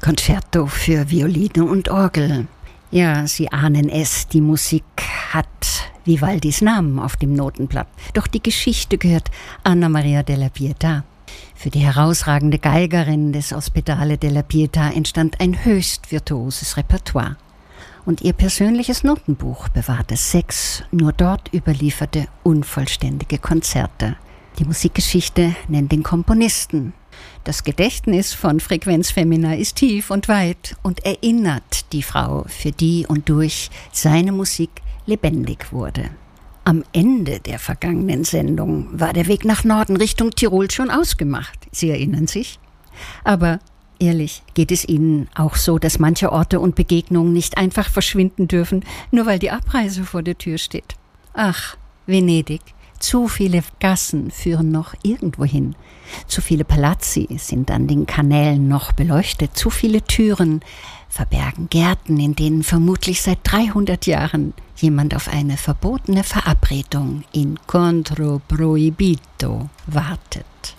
Concerto für Violine und Orgel. Ja, Sie ahnen es, die Musik hat Vivaldis Namen auf dem Notenblatt. Doch die Geschichte gehört Anna Maria della Pietà. Für die herausragende Geigerin des Ospedale della Pietà entstand ein höchst virtuoses Repertoire. Und ihr persönliches Notenbuch bewahrte 6 nur dort überlieferte unvollständige Konzerte. Die Musikgeschichte nennt den Komponisten. Das Gedächtnis von Frequenz Femina ist tief und weit und erinnert die Frau, für die und durch seine Musik lebendig wurde. Am Ende der vergangenen Sendung war der Weg nach Norden Richtung Tirol schon ausgemacht. Sie erinnern sich? Aber ehrlich, geht es Ihnen auch so, dass manche Orte und Begegnungen nicht einfach verschwinden dürfen, nur weil die Abreise vor der Tür steht? Ach, Venedig. Zu viele Gassen führen noch irgendwo hin. Zu viele Palazzi sind an den Kanälen noch beleuchtet. Zu viele Türen verbergen Gärten, in denen vermutlich seit 300 Jahren jemand auf eine verbotene Verabredung, incontro proibito, wartet.